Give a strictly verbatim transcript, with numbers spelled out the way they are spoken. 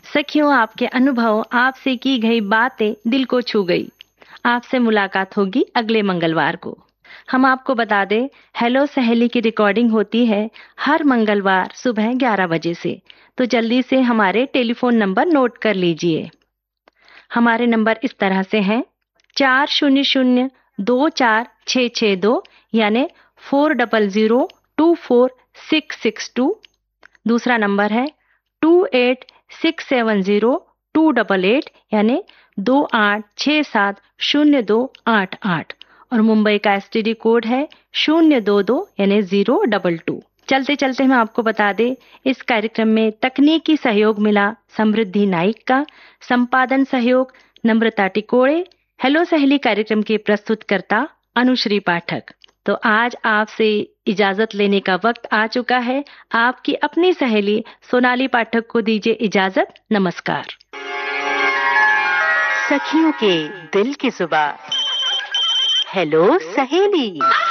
सखियों, आपके अनुभव, आपसे की गई बातें दिल को छू गई। आपसे मुलाकात होगी अगले मंगलवार को। हम आपको बता दें, हेलो सहेली की रिकॉर्डिंग होती है हर मंगलवार सुबह ग्यारह बजे से। तो जल्दी से हमारे टेलीफोन नंबर नोट कर लीजिए। हमारे नंबर इस तरह से हैं: चार शून्य शून्य दो चार छः छः दो यानी four double zero to four six six to. दूसरा नंबर है to eight six seven zero to double eight यानी दो आठ छः सात शून्य दो आठ आठ। और मुंबई का एसटीडी कोड है शून्य दो दो यानी जीरो डबल टू। चलते चलते हम आपको बता दें, इस कार्यक्रम में तकनीकी सहयोग मिला समृद्धि नाइक का, संपादन सहयोग नम्रता टिकोड़े। हेलो सहेली कार्यक्रम के प्रस्तुतकर्ता अनुश्री पाठक। तो आज आपसे इजाजत लेने का वक्त आ चुका है। आपकी अपनी सहेली सोनाली पाठक को दीजिए इजाजत। नमस्कार। सखियों के दिल की जुबान, हेलो सहेली।